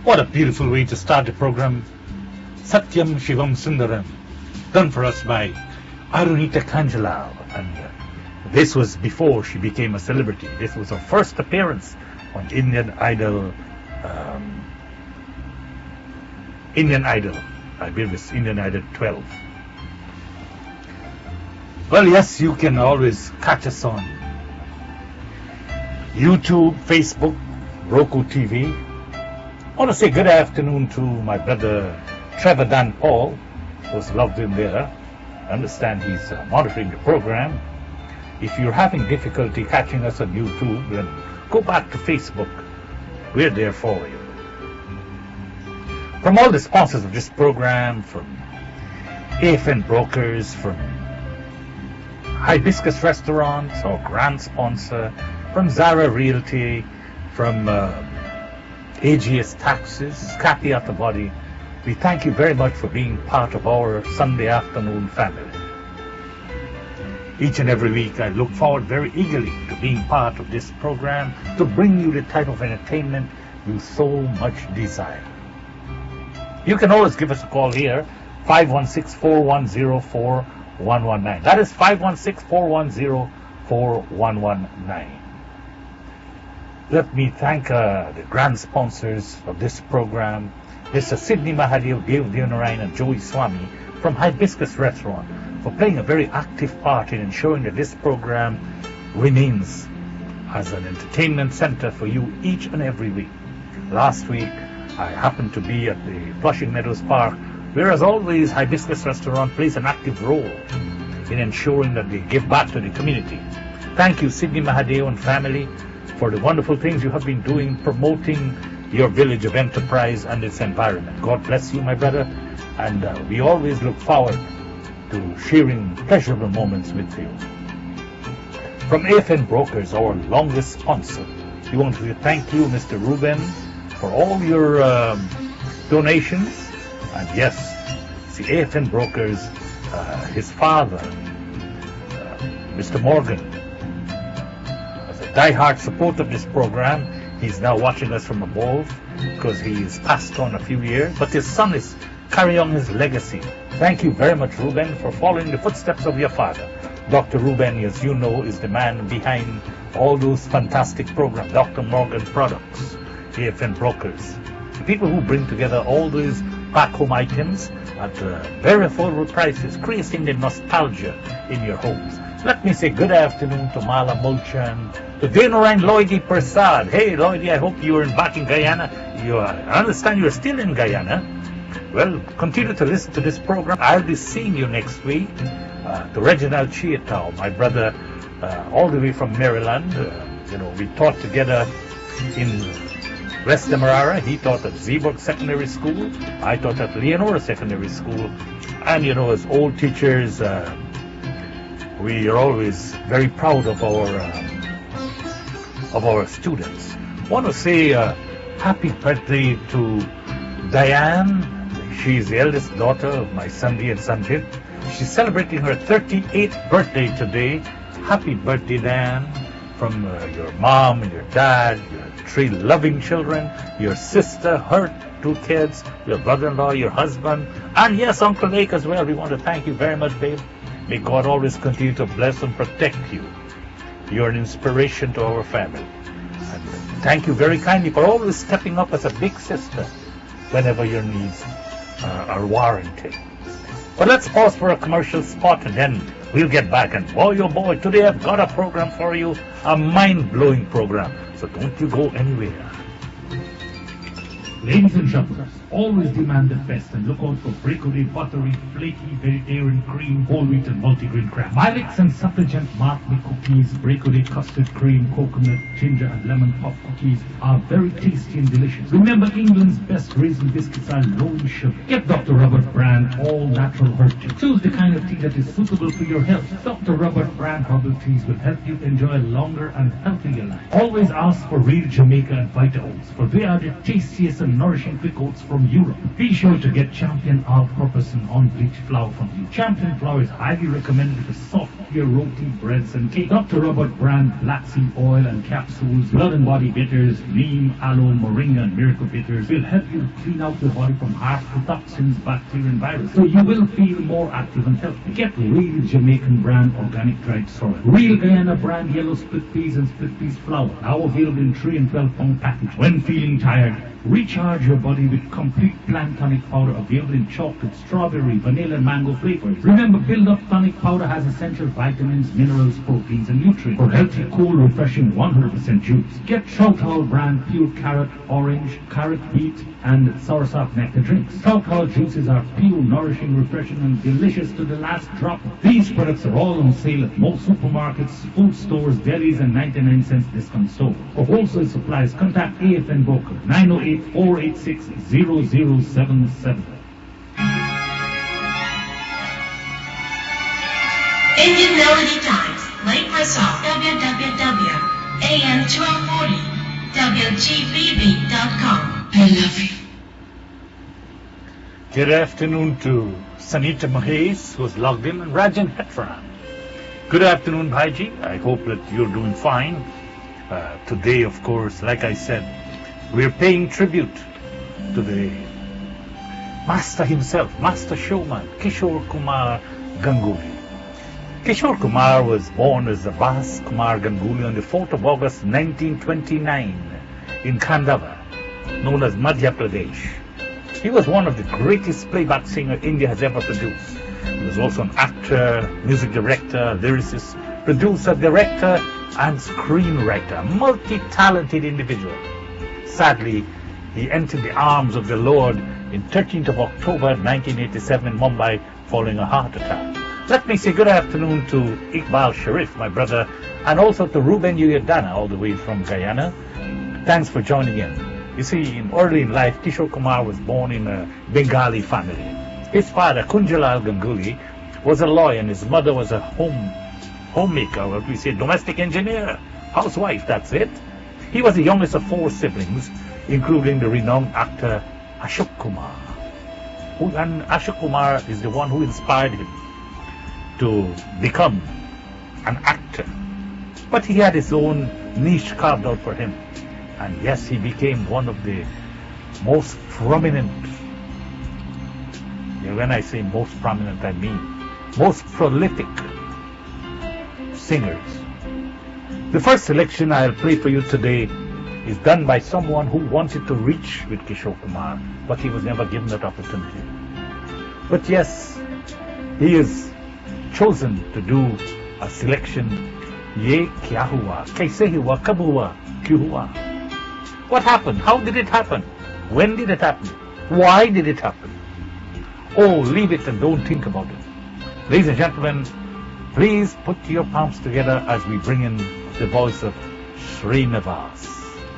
What a beautiful way to start the program. Satyam Shivam Sundaram, done for us by Arunita Kanjalal. And this was before she became a celebrity. This was her first appearance on Indian Idol. I believe it's Indian Idol 12. Well, yes, you can always catch us on YouTube, Facebook, Roku TV. I want to say good afternoon to my brother Trevor Dan Paul, who's logged in there. I understand he's monitoring the program. If you're having difficulty catching us on YouTube, then go back to Facebook. We're there for you. From all the sponsors of this program, from AFN Brokers, from Hibiscus Restaurants, our grand sponsor, from Zara Realty, from AGS Taxes, Kathy at the Body, we thank you very much for being part of our Sunday afternoon family. Each and every week I look forward very eagerly to being part of this program to bring you the type of entertainment you so much desire. You can always give us a call here, 516-410-4119. That is 516-410-4119. Let me thank the grand sponsors of this program, Mr. Sidney Mahadev, Dave Deonarayan, and Joey Swami from Hibiscus Restaurant, for playing a very active part in ensuring that this program remains as an entertainment center for you each and every week. Last week, I happened to be at the Flushing Meadows Park, where, as always, Hibiscus Restaurant plays an active role in ensuring that they give back to the community. Thank you, Sidney Mahadev and family, for the wonderful things you have been doing, promoting your village of enterprise and its environment. God bless you, my brother, and we always look forward to sharing pleasurable moments with you. From AFN Brokers, our longest sponsor, we want to thank you, Mr. Ruben, for all your donations. And yes, see, AFN Brokers, his father, Mr. Morgan, was a die-hard supporter of this program. He's now watching us from above because he's passed on a few years, but his son is carrying on his legacy. Thank you very much, Ruben, for following the footsteps of your father. Dr. Ruben, as you know, is the man behind all those fantastic programs, Dr. Morgan Products, AFN Brokers, the people who bring together all those back-home items at very affordable prices, creating the nostalgia in your homes. Let me say good afternoon to Mala Mulchan, to Deonarayan Lloydie Persad. Hey, Lloydie, I hope you are back in Guyana. I understand you're still in Guyana. Well, continue to listen to this program. I'll be seeing you next week. To Reginald Chiatao, my brother, all the way from Maryland. We taught together in West Demerara. He taught at Zeeburg Secondary School. I taught at Leonora Secondary School. And, as old teachers, we are always very proud of our students. I want to say happy birthday to Diane. She's the eldest daughter of my Sandy and Sanjit. She's celebrating her 38th birthday today. Happy birthday, Diane, from your mom and your dad, your 3 loving children, your sister, her 2 kids, your brother-in-law, your husband, and yes, Uncle Lake as well. We want to thank you very much, babe. May God always continue to bless and protect you. You're an inspiration to our family. And thank you very kindly for always stepping up as a big sister whenever your needs are warranted. But let's pause for a commercial spot and then we'll get back. And boy, oh boy, today I've got a program for you, a mind-blowing program. So don't you go anywhere. Ladies and gentlemen, always demand the best and look out for Breakaway buttery, flaky, vegetarian cream, whole wheat and multigrain crab. Milex and Supplicant Martini cookies, Breakaway custard cream, coconut, ginger and lemon puff cookies are very tasty and delicious. Remember, England's best raisin biscuits are low in sugar. Get Dr. Robert brand all natural herb tea. Choose the kind of tea that is suitable for your health. Dr. Robert brand herbal teas will help you enjoy a longer and healthier life. Always ask for real Jamaica and Vita Oats, for they are the tastiest and and nourishing quick oats from Europe. Be sure to get Champion all-purpose and unbleached flour from you. Champion flour is highly recommended for soft, clear roti, breads and cake. Dr. Robert brand black seed oil and capsules, blood and body bitters, neem, aloe, moringa and miracle bitters will help you clean out the body from harmful toxins, bacteria and viruses. So you will feel more active and healthy. Get real Jamaican brand organic dried soil. Real Guyana brand yellow split peas and split peas flour. Now available in 3 and 12 pound package. When feeling tired, recharge your body with complete plant tonic powder available in chocolate, strawberry, vanilla and mango flavors. Remember, Build Up tonic powder has essential vitamins, minerals, proteins and nutrients for healthy, cool, refreshing 100% juice. Get Trout Hall brand pure carrot, orange, carrot, beet and soursop nectar drinks. Trout Hall juices are pure, nourishing, refreshing and delicious to the last drop. These products are all on sale at most supermarkets, food stores, delis and 99-cent discount stores. For wholesale supplies, contact AFN Broker 908-486-0077. Indian Melody Times, Lake Resort, www.am1240, WGBB.com. I love you. Good afternoon to Sanita Mahes, who's logged in, and Rajan Hetran. Good afternoon, Bhaiji. I hope that you're doing fine. Today, of course, like I said, we're paying tribute to the master himself, master showman, Kishore Kumar Ganguly. Kishore Kumar was born as Abbas Kumar Ganguly on the 4th of August 1929 in Khandava, known as Madhya Pradesh. He was one of the greatest playback singers India has ever produced. He was also an actor, music director, lyricist, producer, director, and screenwriter, a multi-talented individual. Sadly, he entered the arms of the Lord in 13th of October 1987 in Mumbai following a heart attack. Let me say good afternoon to Iqbal Sharif, my brother, and also to Ruben Yuyadana, all the way from Guyana. Thanks for joining in. You see, early in life, Kishore Kumar was born in a Bengali family. His father, Kunjalal Ganguly, was a lawyer and his mother was a homemaker, what we say, domestic engineer, housewife, that's it. He was the youngest of 4 siblings, including the renowned actor Ashok Kumar. And Ashok Kumar is the one who inspired him to become an actor. But he had his own niche carved out for him. And yes, he became one of the most prominent, when I say most prominent, I mean most prolific singers. The first selection I'll play for you today is done by someone who wanted to reach with Kishore Kumar, but he was never given that opportunity. But yes, he is chosen to do a selection. Ye kya hua? Kaise hua? Kab hua? Kyun hua? What happened? How did it happen? When did it happen? Why did it happen? Oh, leave it and don't think about it. Ladies and gentlemen, please put your palms together as we bring in the voice of Srinivas.